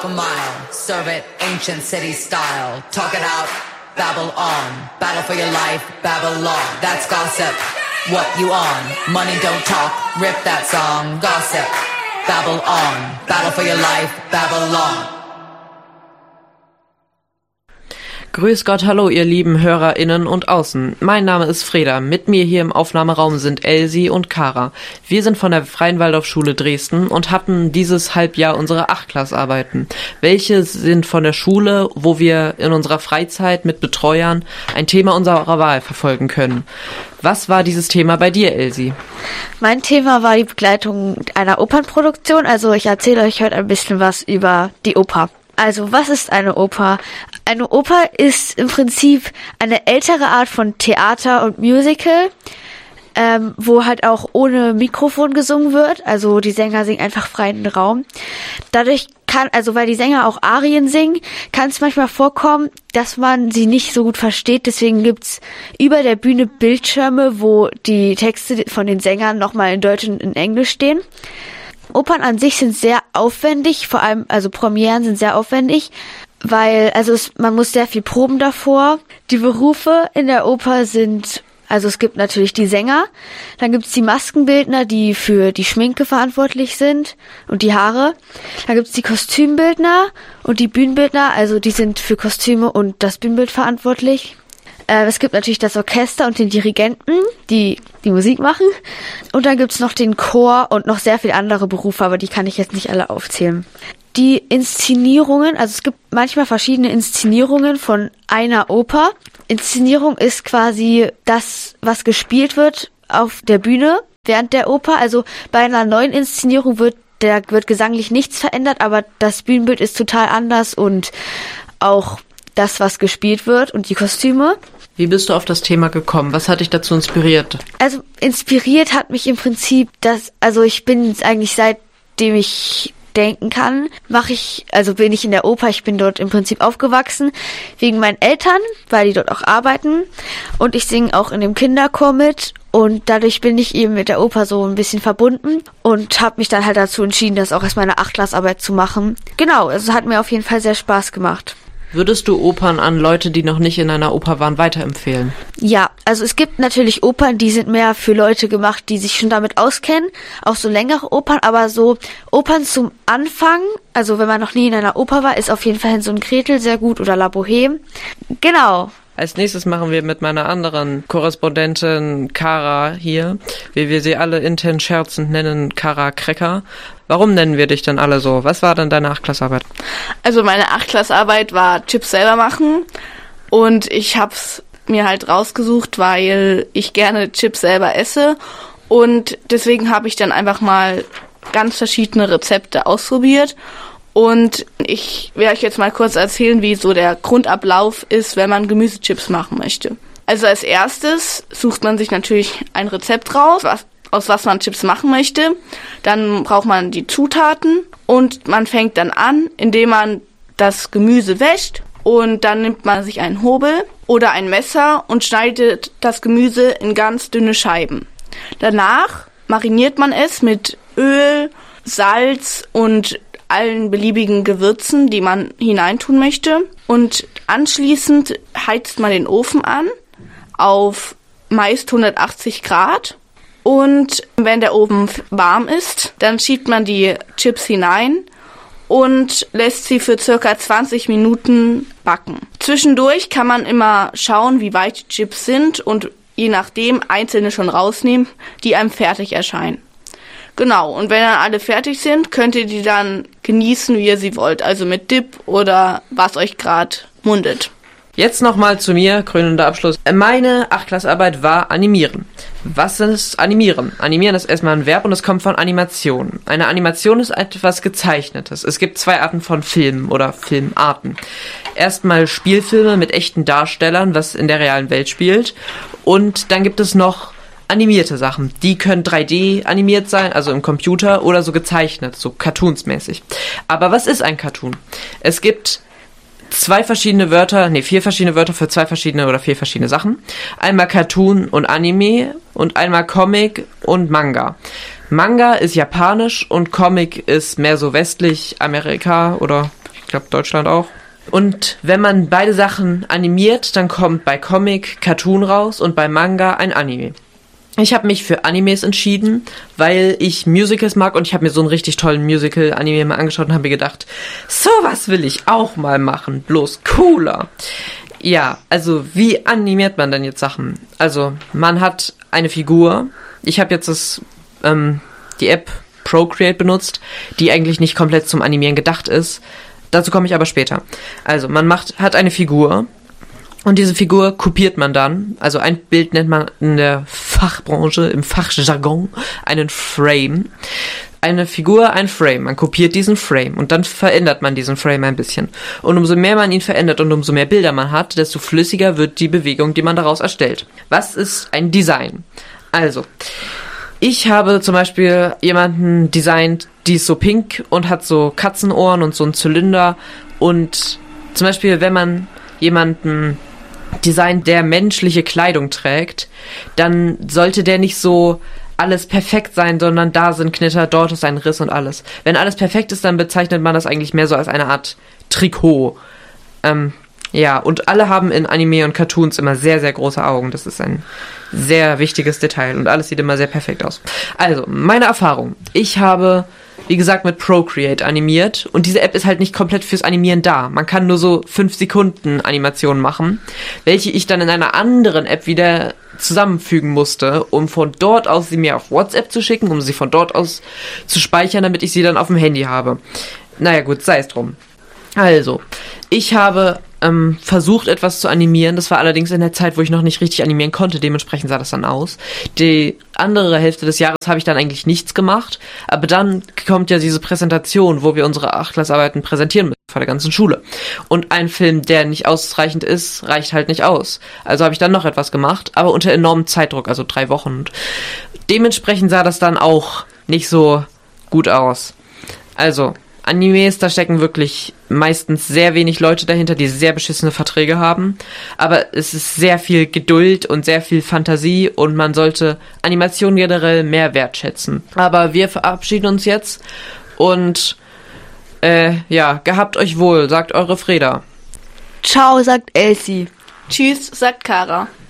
walk a mile, serve it ancient city style. Talk it out, babble on. Battle for your life, Babylon. That's gossip. What you on? Money don't talk, rip that song. Gossip, babble on. Battle for your life, Babylon. Grüß Gott, hallo ihr lieben HörerInnen und Außen. Mein Name ist Freda. Mit mir hier im Aufnahmeraum sind Elsie und Kara. Wir sind von der Freien Waldorfschule Dresden und hatten dieses Halbjahr unsere 8-Klassarbeiten. Welche sind von der Schule, wo wir in unserer Freizeit mit Betreuern ein Thema unserer Wahl verfolgen können. Was war dieses Thema bei dir, Elsie? Mein Thema war die Begleitung einer Opernproduktion. Also ich erzähle euch heute ein bisschen was über die Oper. Also, was ist eine Oper? Eine Oper ist im Prinzip eine ältere Art von Theater und Musical, wo halt auch ohne Mikrofon gesungen wird. Also die Sänger singen einfach frei in den Raum. Dadurch weil die Sänger auch Arien singen, kann es manchmal vorkommen, dass man sie nicht so gut versteht. Deswegen gibt's über der Bühne Bildschirme, wo die Texte von den Sängern nochmal in Deutsch und in Englisch stehen. Opern an sich sind sehr aufwendig, vor allem, also Premieren sind sehr aufwendig, weil, man muss sehr viel proben davor. Die Berufe in der Oper sind, es gibt natürlich die Sänger, dann gibt's die Maskenbildner, die für die Schminke verantwortlich sind und die Haare. Dann gibt's die Kostümbildner und die Bühnenbildner, also die sind für Kostüme und das Bühnenbild verantwortlich. Es gibt natürlich das Orchester und den Dirigenten, die Musik machen. Und dann gibt's noch den Chor und noch sehr viele andere Berufe, aber die kann ich jetzt nicht alle aufzählen. Die Inszenierungen, es gibt manchmal verschiedene Inszenierungen von einer Oper. Inszenierung ist quasi das, was gespielt wird auf der Bühne während der Oper. Also bei einer neuen Inszenierung wird gesanglich nichts verändert, aber das Bühnenbild ist total anders und auch das, was gespielt wird und die Kostüme. Wie bist du auf das Thema gekommen? Was hat dich dazu inspiriert? Also inspiriert hat mich im Prinzip ich bin eigentlich seitdem ich denken kann, bin ich in der Oper, ich bin dort im Prinzip aufgewachsen, wegen meinen Eltern, weil die dort auch arbeiten und ich singe auch in dem Kinderchor mit und dadurch bin ich eben mit der Oper so ein bisschen verbunden und habe mich dann halt dazu entschieden, das auch als meine 8-Klassarbeit zu machen. Genau, es hat mir auf jeden Fall sehr Spaß gemacht. Würdest du Opern an Leute, die noch nicht in einer Oper waren, weiterempfehlen? Ja, es gibt natürlich Opern, die sind mehr für Leute gemacht, die sich schon damit auskennen. Auch so längere Opern, aber so Opern zum Anfang, also wenn man noch nie in einer Oper war, ist auf jeden Fall Hänsel und Gretel sehr gut oder La Bohème. Genau. Als nächstes machen wir mit meiner anderen Korrespondentin Kara hier, wie wir sie alle intern scherzend nennen, Kara Krecker. Warum nennen wir dich denn alle so? Was war denn deine 8-Klassarbeit? Also meine 8-Klassarbeit war Chips selber machen und ich hab's mir halt rausgesucht, weil ich gerne Chips selber esse und deswegen habe ich dann einfach mal ganz verschiedene Rezepte ausprobiert. Und ich werde euch jetzt mal kurz erzählen, wie so der Grundablauf ist, wenn man Gemüsechips machen möchte. Also als erstes sucht man sich natürlich ein Rezept raus, aus was man Chips machen möchte. Dann braucht man die Zutaten und man fängt dann an, indem man das Gemüse wäscht und dann nimmt man sich einen Hobel oder ein Messer und schneidet das Gemüse in ganz dünne Scheiben. Danach mariniert man es mit Öl, Salz und allen beliebigen Gewürzen, die man hineintun möchte. Und anschließend heizt man den Ofen an auf meist 180 Grad. Und wenn der Ofen warm ist, dann schiebt man die Chips hinein und lässt sie für circa 20 Minuten backen. Zwischendurch kann man immer schauen, wie weit die Chips sind und je nachdem einzelne schon rausnehmen, die einem fertig erscheinen. Genau, und wenn dann alle fertig sind, könnt ihr die dann genießen, wie ihr sie wollt. Also mit Dip oder was euch gerade mundet. Jetzt nochmal zu mir, krönender Abschluss. Meine 8-Klassarbeit war Animieren. Was ist Animieren? Animieren ist erstmal ein Verb und es kommt von Animation. Eine Animation ist etwas Gezeichnetes. Es gibt 2 Arten von Filmen oder Filmarten. Erstmal Spielfilme mit echten Darstellern, was in der realen Welt spielt. Und dann gibt es noch animierte Sachen. Die können 3D animiert sein, also im Computer, oder so gezeichnet, so cartoonsmäßig. Aber was ist ein Cartoon? Es gibt 4 verschiedene Wörter für 2 verschiedene oder 4 verschiedene Sachen. Einmal Cartoon und Anime und einmal Comic und Manga. Manga ist japanisch und Comic ist mehr so westlich, Amerika oder glaube Deutschland auch. Und wenn man beide Sachen animiert, dann kommt bei Comic Cartoon raus und bei Manga ein Anime. Ich habe mich für Animes entschieden, weil ich Musicals mag und ich habe mir so einen richtig tollen Musical-Anime mal angeschaut und habe mir gedacht, sowas will ich auch mal machen, bloß cooler. Ja, also wie animiert man denn jetzt Sachen? Also man hat eine Figur. Ich habe jetzt die App Procreate benutzt, die eigentlich nicht komplett zum Animieren gedacht ist. Dazu komme ich aber später. Also man hat eine Figur. Und diese Figur kopiert man dann, also ein Bild nennt man in der Fachbranche, im Fachjargon, einen Frame. Eine Figur, ein Frame. Man kopiert diesen Frame und dann verändert man diesen Frame ein bisschen. Und umso mehr man ihn verändert und umso mehr Bilder man hat, desto flüssiger wird die Bewegung, die man daraus erstellt. Was ist ein Design? Also, ich habe zum Beispiel jemanden designt, die ist so pink und hat so Katzenohren und so einen Zylinder. Und zum Beispiel, wenn man jemanden designt, der menschliche Kleidung trägt, dann sollte der nicht so alles perfekt sein, sondern da sind Knitter, dort ist ein Riss und alles. Wenn alles perfekt ist, dann bezeichnet man das eigentlich mehr so als eine Art Trikot. Ja, und alle haben in Anime und Cartoons immer sehr, sehr große Augen. Das ist ein sehr wichtiges Detail und alles sieht immer sehr perfekt aus. Also, meine Erfahrung. Ich habe, wie gesagt, mit Procreate animiert und diese App ist halt nicht komplett fürs Animieren da. Man kann nur so 5 Sekunden Animationen machen, welche ich dann in einer anderen App wieder zusammenfügen musste, um von dort aus sie mir auf WhatsApp zu schicken, um sie von dort aus zu speichern, damit ich sie dann auf dem Handy habe. Naja gut, sei es drum. Also, ich habe versucht, etwas zu animieren. Das war allerdings in der Zeit, wo ich noch nicht richtig animieren konnte. Dementsprechend sah das dann aus. Die andere Hälfte des Jahres habe ich dann eigentlich nichts gemacht. Aber dann kommt ja diese Präsentation, wo wir unsere 8-Klassarbeiten präsentieren müssen vor der ganzen Schule. Und ein Film, der nicht ausreichend ist, reicht halt nicht aus. Also habe ich dann noch etwas gemacht, aber unter enormem Zeitdruck, also 3 Wochen. Und dementsprechend sah das dann auch nicht so gut aus. Also, Animes, da stecken wirklich meistens sehr wenig Leute dahinter, die sehr beschissene Verträge haben. Aber es ist sehr viel Geduld und sehr viel Fantasie und man sollte Animation generell mehr wertschätzen. Aber wir verabschieden uns jetzt und ja, gehabt euch wohl, sagt eure Freda. Ciao, sagt Elsie. Tschüss, sagt Kara.